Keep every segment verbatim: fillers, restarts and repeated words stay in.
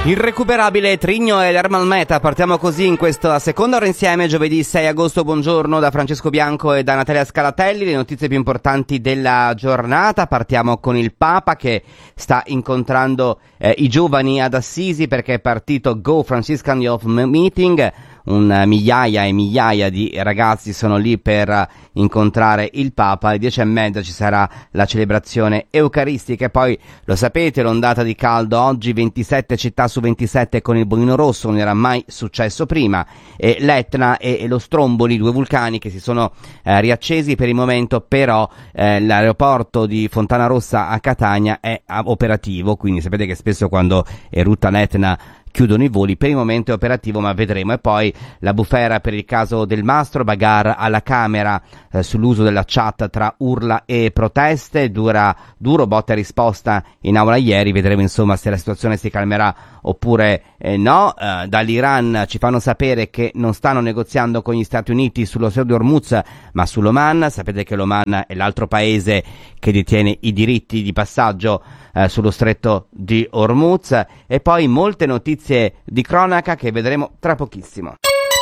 Irrecuperabile Trigno e l'Ermal Meta. Partiamo così in questa seconda ora insieme, giovedì sei agosto. Buongiorno da Francesco Bianco e da Natalia Scalatelli. Le notizie più importanti della giornata. Partiamo con il Papa che sta incontrando eh, i giovani ad Assisi perché è partito Go Franciscan Youth Meeting. Un migliaia e migliaia di ragazzi sono lì per incontrare il Papa. Alle dieci e mezza ci sarà la celebrazione eucaristica e poi, lo sapete, l'ondata di caldo oggi, ventisette città su ventisette con il bollino rosso, non era mai successo prima, e l'Etna e lo Stromboli, due vulcani che si sono eh, riaccesi per il momento, però eh, l'aeroporto di Fontana Rossa a Catania è operativo, quindi sapete che spesso quando erutta l'Etna chiudono i voli. Per il momento è operativo, ma vedremo. E poi la bufera per il caso del Mastro, bagarre alla Camera eh, sull'uso della chat tra urla e proteste, dura duro botta e risposta in aula ieri, vedremo insomma se la situazione si calmerà oppure eh, no. Eh, dall'Iran ci fanno sapere che non stanno negoziando con gli Stati Uniti sullo Stretto di Hormuz, ma sull'Oman. Sapete che l'Oman è l'altro paese che detiene i diritti di passaggio eh, sullo Stretto di Hormuz. E poi molte notizie di cronaca che vedremo tra pochissimo.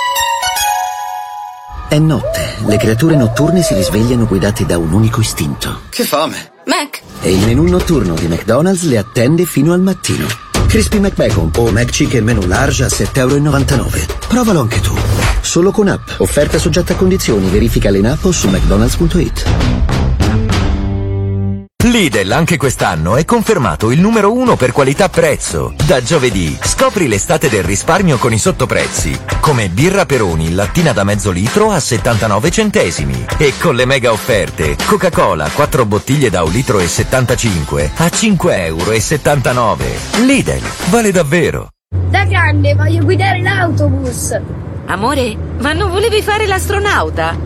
È notte, le creature notturne si risvegliano guidate da un unico istinto. Che fame! Mac! E il menù notturno di McDonald's le attende fino al mattino. Crispy McBacon o McChicken menù large a sette e novantanove euro. Provalo anche tu. Solo con app. Offerta soggetta a condizioni. Verificale in app o su mcdonalds punto it. Lidl anche quest'anno è confermato il numero uno per qualità-prezzo. Da giovedì scopri l'estate del risparmio con i sottoprezzi, come birra Peroni lattina da mezzo litro a settantanove centesimi, e con le mega offerte Coca-Cola quattro bottiglie da un litro e settantacinque a cinque euro e settantanove. Lidl, vale davvero. Da grande voglio guidare l'autobus. Amore, ma non volevi fare l'astronauta?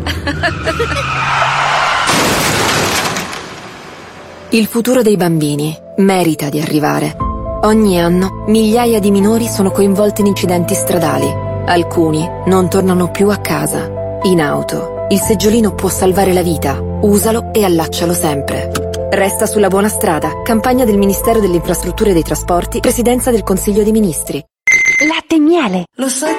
Il futuro dei bambini merita di arrivare. Ogni anno migliaia di minori sono coinvolti in incidenti stradali. Alcuni non tornano più a casa. In auto, il seggiolino può salvare la vita. Usalo e allaccialo sempre. Resta sulla buona strada. Campagna del Ministero delle Infrastrutture e dei Trasporti, Presidenza del Consiglio dei Ministri. Latte e miele. Lo sai